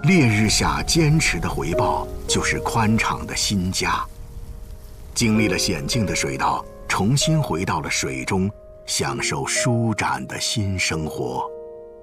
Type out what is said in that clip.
烈日下坚持的回报就是宽敞的新家。经历了险境的水稻，重新回到了水中，享受舒展的新生活。